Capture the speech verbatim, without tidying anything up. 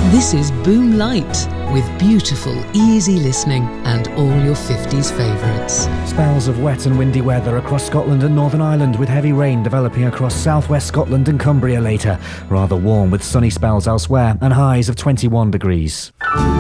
This is Boom Light, with beautiful, easy listening and all your fifties favourites. Spells of wet and windy weather across Scotland and Northern Ireland, with heavy rain developing across southwest Scotland and Cumbria later. Rather warm with sunny spells elsewhere and highs of twenty-one degrees.